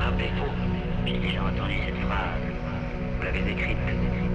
un défaut. J'ai déjà entendu cette phrase. Vous l'avez écrite.